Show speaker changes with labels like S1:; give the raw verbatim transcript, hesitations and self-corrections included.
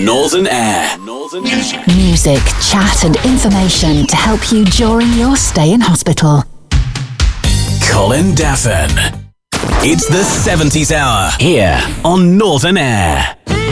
S1: Northern Air. Northern Air.
S2: Music, chat and information to help you during your stay in hospital.
S1: Colin Daffin. It's the seventies Hour here on Northern Air.